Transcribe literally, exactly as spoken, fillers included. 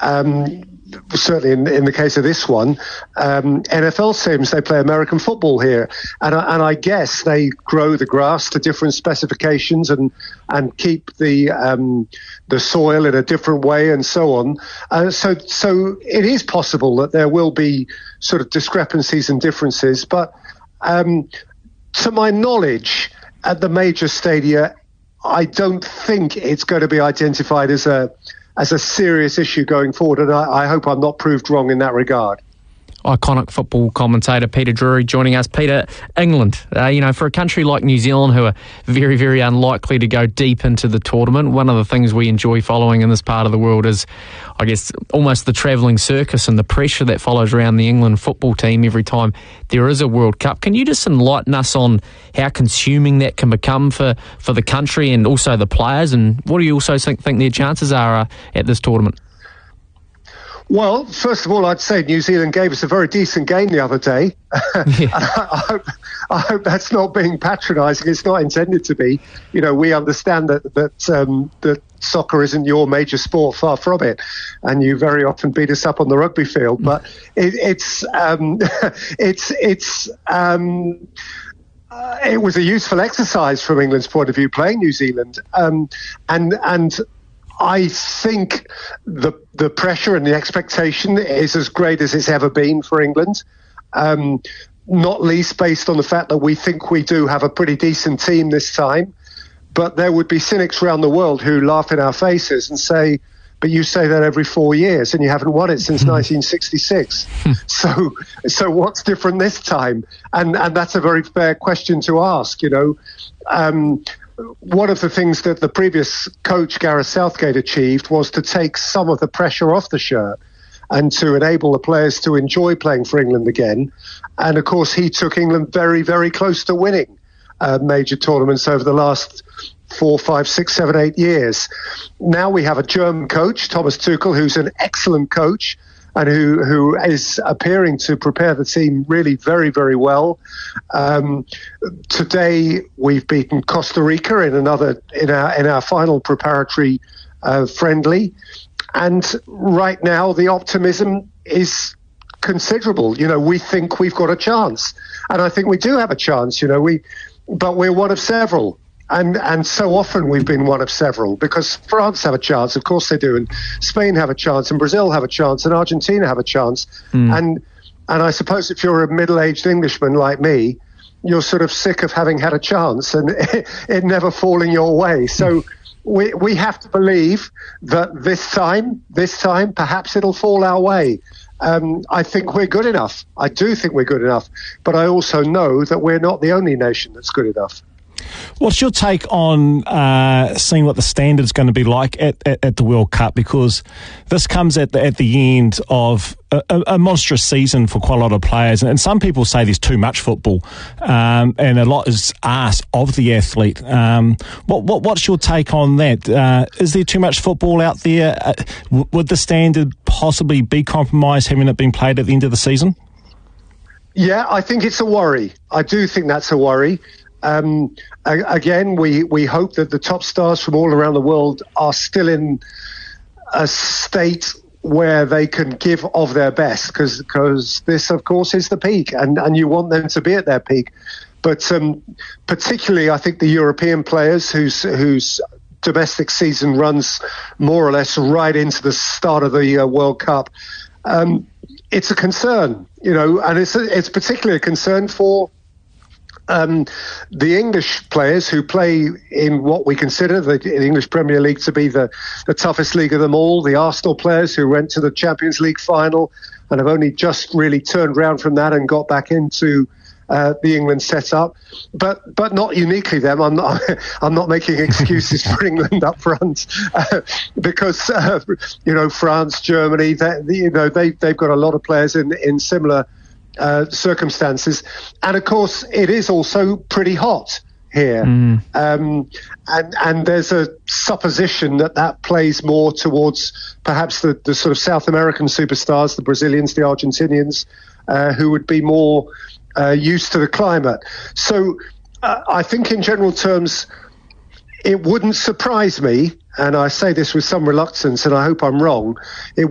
Um, certainly in, in the case of this one, um, N F L teams, they play American football here. And, I- and I guess they grow the grass to different specifications and, and keep the, um, the soil in a different way and so on. Uh, so, so it is possible that there will be sort of discrepancies and differences. But, um, to my knowledge, at the major stadia, I don't think it's going to be identified as a, as a serious issue going forward, and I, I hope I'm not proved wrong in that regard. Iconic football commentator Peter Drury joining us. Peter, England, uh, you know, for a country like New Zealand who are very, very unlikely to go deep into the tournament, one of the things we enjoy following in this part of the world is, I guess, almost the travelling circus and the pressure that follows around the England football team every time there is a World Cup. Can you just enlighten us on how consuming that can become for, for the country and also the players, and what do you also think, think their chances are uh, at this tournament? Well, first of all, I'd say New Zealand gave us a very decent game the other day. Yeah. I, I, hope, I hope that's not being patronising. It's not intended to be. You know, we understand that that, um, that soccer isn't your major sport, far from it, and you very often beat us up on the rugby field. But it, it's um, it's it's. Um, Uh, it was a useful exercise from England's point of view, playing New Zealand, um, and and I think the the pressure and the expectation is as great as it's ever been for England, um, not least based on the fact that we think we do have a pretty decent team this time. But there would be cynics around the world who laugh in our faces and say, but you say that every four years and you haven't won it since nineteen sixty-six. so so what's different this time? And and that's a very fair question to ask, you know. Um, one of the things that the previous coach, Gareth Southgate, achieved was to take some of the pressure off the shirt and to enable the players to enjoy playing for England again. And, of course, he took England very, very close to winning uh, major tournaments over the last four, five, six, seven, eight years. Now we have a German coach, Thomas Tuchel, who's an excellent coach and who, who is appearing to prepare the team really very, very well. Um, today we've beaten Costa Rica in another in our in our final preparatory uh, friendly, and right now the optimism is considerable. You know, we think we've got a chance, and I think we do have a chance. You know, we, but we're one of several. And and so often we've been one of several, because France have a chance, of course they do, and Spain have a chance, and Brazil have a chance, and Argentina have a chance. Mm. And and I suppose if you're a middle-aged Englishman like me, you're sort of sick of having had a chance and it, it never falling your way. So mm. we we have to believe that this time, this time, perhaps it'll fall our way. Um, I think we're good enough. I do think we're good enough. But I also know that we're not the only nation that's good enough. What's your take on uh, seeing what the standard's going to be like at, at, at the World Cup? Because this comes at the, at the end of a, a monstrous season for quite a lot of players. And some people say there's too much football, um, and a lot is asked of the athlete. Um, what, what What's your take on that? Uh, is there too much football out there? Uh, w- would the standard possibly be compromised having it been played at the end of the season? Yeah, I think it's a worry. I do think that's a worry. Um, again, we, we hope that the top stars from all around the world are still in a state where they can give of their best, because because this, of course, is the peak, and, and you want them to be at their peak. But um, particularly, I think the European players whose whose domestic season runs more or less right into the start of the uh, World Cup, um, it's a concern, you know, and it's a, it's particularly a concern for Um, the English players who play in what we consider the, the English Premier League to be the, the toughest league of them all, the Arsenal players who went to the Champions League final and have only just really turned round from that and got back into uh, the England setup, but but not uniquely them. I'm not I'm not making excuses for England up front uh, because uh, you know, France, Germany, they, you know, they they've got a lot of players in in similar Uh, circumstances, and of course it is also pretty hot here, mm. um, and and there's a supposition that that plays more towards perhaps the, the sort of South American superstars, the Brazilians, the Argentinians, uh, who would be more uh, used to the climate. So uh, I think in general terms it wouldn't surprise me, and I say this with some reluctance, and I hope I'm wrong, it